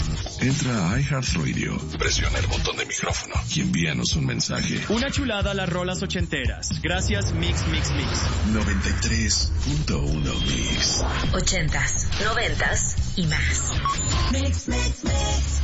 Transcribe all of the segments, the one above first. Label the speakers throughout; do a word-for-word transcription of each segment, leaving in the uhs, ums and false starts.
Speaker 1: Entra a iHeartRadio, presiona el botón de micrófono y envíanos un mensaje.
Speaker 2: Una chulada a las rolas ochenteras. Gracias, Mix, Mix, Mix.
Speaker 1: noventa y tres punto uno Mix.
Speaker 3: Ochentas, noventas y más. Mix, Mix, Mix.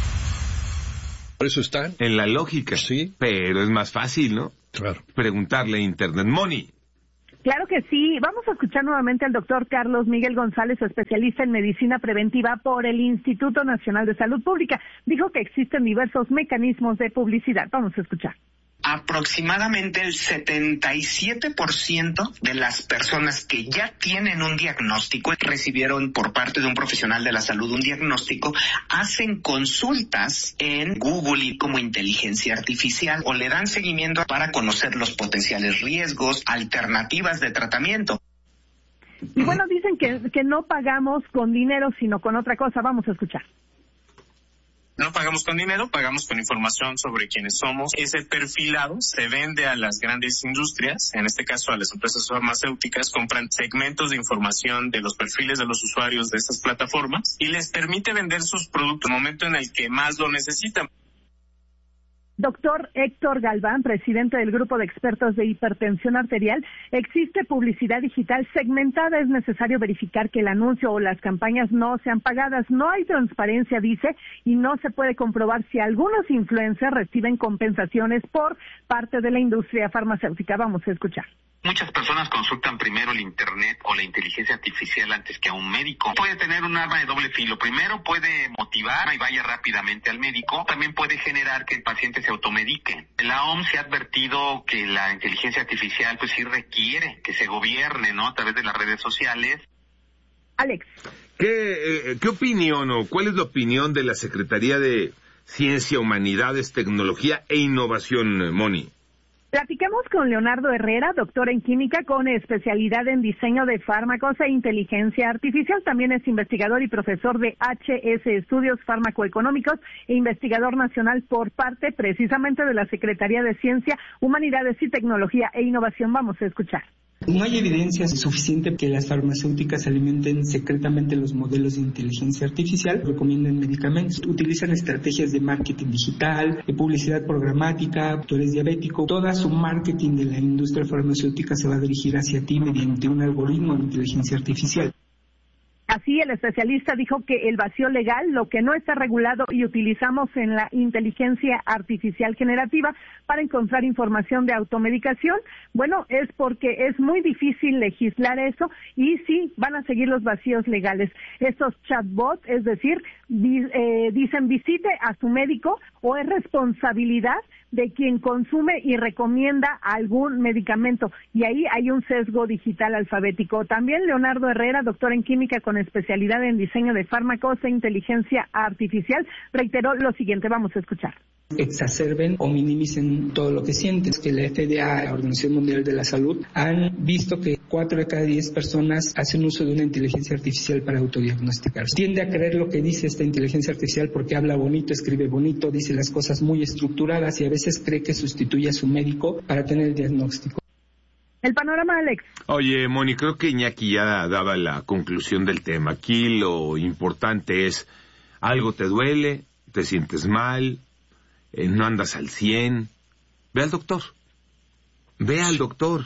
Speaker 4: Por eso están.
Speaker 5: En la lógica.
Speaker 4: Sí.
Speaker 5: Pero es más fácil, ¿no?
Speaker 4: Claro.
Speaker 5: Preguntarle a Internet. Moni.
Speaker 6: Claro que sí. Vamos a escuchar nuevamente al doctor Carlos Miguel González, especialista en medicina preventiva por el Instituto Nacional de Salud Pública. Dijo que existen diversos mecanismos de publicidad. Vamos a escuchar.
Speaker 7: Aproximadamente el setenta y siete por ciento de las personas que ya tienen un diagnóstico, recibieron por parte de un profesional de la salud un diagnóstico, hacen consultas en Google y como inteligencia artificial o le dan seguimiento para conocer los potenciales riesgos, alternativas de tratamiento.
Speaker 6: Y bueno, dicen que, que no pagamos con dinero, sino con otra cosa. Vamos a escuchar.
Speaker 8: No pagamos con dinero, pagamos con información sobre quiénes somos. Ese perfilado se vende a las grandes industrias, en este caso a las empresas farmacéuticas, compran segmentos de información de los perfiles de los usuarios de estas plataformas y les permite vender sus productos en el momento en el que más lo necesitan.
Speaker 6: Doctor Héctor Galván, presidente del Grupo de Expertos de Hipertensión Arterial, existe publicidad digital segmentada. Es necesario verificar que el anuncio o las campañas no sean pagadas. No hay transparencia, dice, y no se puede comprobar si algunos influencers reciben compensaciones por parte de la industria farmacéutica. Vamos a escuchar.
Speaker 9: Muchas personas consultan primero el Internet o la inteligencia artificial antes que a un médico. Puede tener un arma de doble filo. Primero puede motivar y vaya rápidamente al médico. También puede generar que el paciente se automedique. La O M S se ha advertido que la inteligencia artificial pues sí requiere que se gobierne, ¿no? A través de las redes sociales.
Speaker 6: Alex.
Speaker 5: ¿Qué, eh, ¿Qué opinión o cuál es la opinión de la Secretaría de Ciencia, Humanidades, Tecnología e Innovación, Moni?
Speaker 6: Platicamos con Leonardo Herrera, doctor en química con especialidad en diseño de fármacos e inteligencia artificial. También es investigador y profesor de H S Estudios Farmacoeconómicos e investigador nacional por parte precisamente de la Secretaría de Ciencia, Humanidades y Tecnología e Innovación. Vamos a escuchar.
Speaker 10: No hay evidencia suficiente que las farmacéuticas alimenten secretamente los modelos de inteligencia artificial, recomiendan medicamentos, utilizan estrategias de marketing digital, de publicidad programática, actores diabéticos. Toda su marketing de la industria farmacéutica se va a dirigir hacia ti mediante un algoritmo de inteligencia artificial.
Speaker 6: Así, el especialista dijo que el vacío legal, lo que no está regulado y utilizamos en la inteligencia artificial generativa para encontrar información de automedicación, bueno, es porque es muy difícil legislar eso y sí, van a seguir los vacíos legales. Estos chatbots, es decir, di, eh, dicen visite a su médico o es responsabilidad de quien consume y recomienda algún medicamento. Y ahí hay un sesgo digital alfabético. También Leonardo Herrera, doctor en química con especialidad en diseño de fármacos e inteligencia artificial, reiteró lo siguiente. Vamos a escuchar.
Speaker 10: Exacerben o minimicen todo lo que sienten. Que la F D A, la Organización Mundial de la Salud, han visto que cuatro de cada diez personas hacen uso de una inteligencia artificial para autodiagnosticarse. Tiende a creer lo que dice esta inteligencia artificial porque habla bonito, escribe bonito, dice las cosas muy estructuradas y a veces cree que sustituye a su médico para tener el diagnóstico.
Speaker 6: El panorama, Alex.
Speaker 5: Oye, Moni, creo que Iñaki ya daba la conclusión del tema. Aquí lo importante es, algo te duele, te sientes mal, eh, no andas al cien, ve al doctor. Ve al doctor.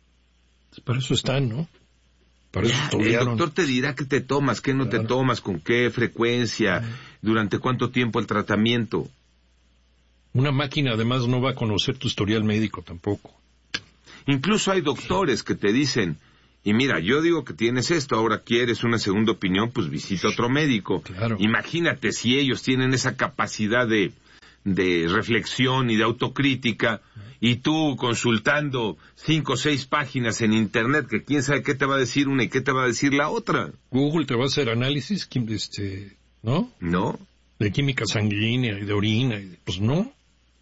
Speaker 4: Para eso están, ¿no? Para eso
Speaker 5: ya,
Speaker 4: estudiaron.
Speaker 5: El doctor te dirá qué te tomas, qué no claro. te tomas, con qué frecuencia, durante cuánto tiempo el tratamiento.
Speaker 4: Una máquina además no va a conocer tu historial médico tampoco.
Speaker 5: Incluso hay doctores que te dicen, y mira, yo digo que tienes esto, ahora quieres una segunda opinión, pues visita otro médico.
Speaker 4: Claro.
Speaker 5: Imagínate si ellos tienen esa capacidad de, de reflexión y de autocrítica, y tú consultando cinco o seis páginas en internet, que quién sabe qué te va a decir una y qué te va a decir la otra.
Speaker 4: Google te va a hacer análisis, este, ¿no?
Speaker 5: No.
Speaker 4: De química sanguínea y de orina, y de, pues no.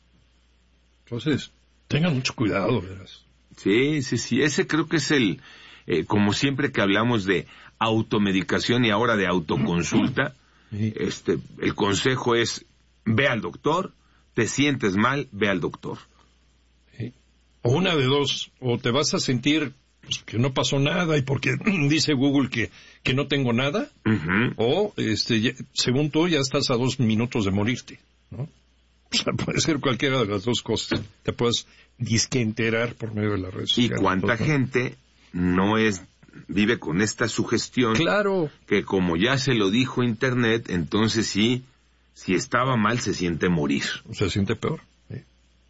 Speaker 4: Entonces, tengan mucho cuidado, verás.
Speaker 5: Sí, sí, sí, ese creo que es el, eh, como siempre que hablamos de automedicación y ahora de autoconsulta, sí. este, el consejo es, ve al doctor, te sientes mal, ve al doctor.
Speaker 4: Sí. O una de dos, o te vas a sentir pues que no pasó nada y porque dice Google que, que no tengo nada, uh-huh. o este, ya, según tú ya estás a dos minutos de morirte, ¿no? O sea, puede ser cualquiera de las dos cosas. Te puedes disque enterar por medio de las redes sociales.
Speaker 5: Y cuánta
Speaker 4: ¿no?
Speaker 5: gente no es vive con esta sugestión,
Speaker 4: claro, que
Speaker 5: como ya se lo dijo Internet, entonces sí, si estaba mal se siente morir.
Speaker 4: Se siente peor. Sí.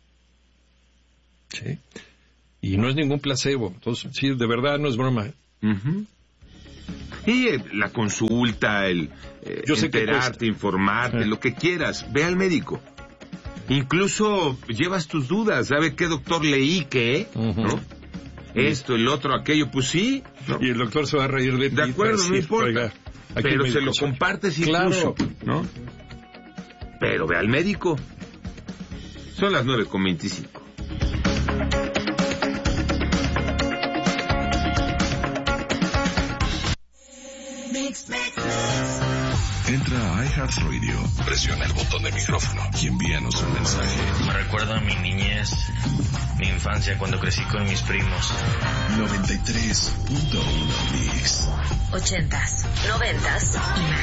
Speaker 4: Sí. Y no es ningún placebo. Entonces, sí, de verdad no es broma.
Speaker 5: Uh-huh. Y eh, la consulta, el eh,
Speaker 4: Yo sé
Speaker 5: enterarte, informarte, sí. lo que quieras, ve al médico. Incluso llevas tus dudas, ¿sabe qué doctor leí qué? Uh-huh. ¿No? Esto, el otro, aquello, pues sí. ¿No?
Speaker 4: Y el doctor se va a reír de ti.
Speaker 5: De acuerdo, no
Speaker 4: decir,
Speaker 5: importa.
Speaker 4: Oiga,
Speaker 5: pero se lo compartes incluso, claro. ¿no? Pero ve al médico. Son las nueve con veinticinco.
Speaker 1: Entra a iHeartRadio, presiona el botón de micrófono y envíanos un mensaje.
Speaker 11: Me recuerda a mi niñez, mi infancia cuando crecí con mis primos.
Speaker 1: noventa y tres punto uno Mix.
Speaker 3: Ochentas, noventas y más.